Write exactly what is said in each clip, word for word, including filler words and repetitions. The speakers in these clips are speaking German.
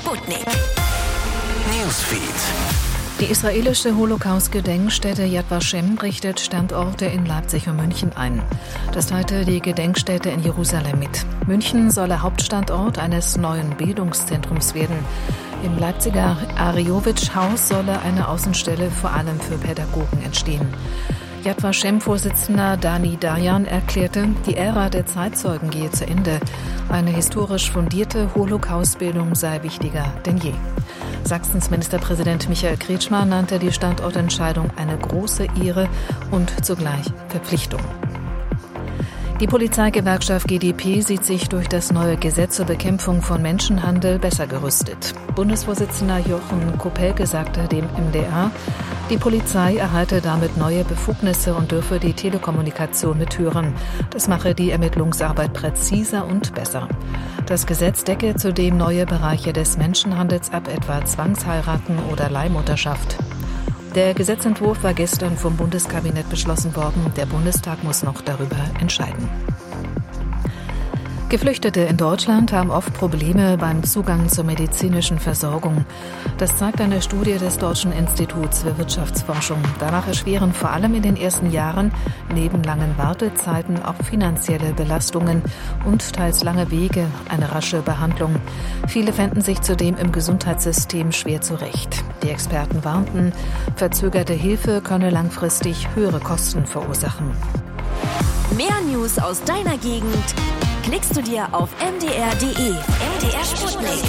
Sputnik. Newsfeed. Die israelische Holocaust-Gedenkstätte Yad Vashem richtet Standorte in Leipzig und München ein. Das teilte die Gedenkstätte in Jerusalem mit. München solle Hauptstandort eines neuen Bildungszentrums werden. Im Leipziger Ariyowitsch-Haus solle eine Außenstelle vor allem für Pädagogen entstehen. Yad Vashem-Vorsitzender Dani Dayan erklärte, die Ära der Zeitzeugen gehe zu Ende. Eine historisch fundierte Holocaust-Bildung sei wichtiger denn je. Sachsens Ministerpräsident Michael Kretschmann nannte die Standortentscheidung eine große Ehre und zugleich Verpflichtung. Die Polizeigewerkschaft G D P sieht sich durch das neue Gesetz zur Bekämpfung von Menschenhandel besser gerüstet. Bundesvorsitzender Jochen Kopelke sagte dem M D R, die Polizei erhalte damit neue Befugnisse und dürfe die Telekommunikation mithören. Das mache die Ermittlungsarbeit präziser und besser. Das Gesetz decke zudem neue Bereiche des Menschenhandels ab, etwa Zwangsheiraten oder Leihmutterschaft. Der Gesetzentwurf war gestern vom Bundeskabinett beschlossen worden. Der Bundestag muss noch darüber entscheiden. Geflüchtete in Deutschland haben oft Probleme beim Zugang zur medizinischen Versorgung. Das zeigt eine Studie des Deutschen Instituts für Wirtschaftsforschung. Danach erschweren vor allem in den ersten Jahren neben langen Wartezeiten auch finanzielle Belastungen und teils lange Wege eine rasche Behandlung. Viele fänden sich zudem im Gesundheitssystem schwer zurecht. Die Experten warnten, verzögerte Hilfe könne langfristig höhere Kosten verursachen. Mehr News aus deiner Gegend klickst du dir auf m d r punkt d e. M D R Sputnik.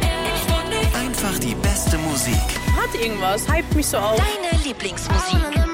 Einfach die beste Musik. Hat irgendwas, hypt mich so auf. Deine Lieblingsmusik.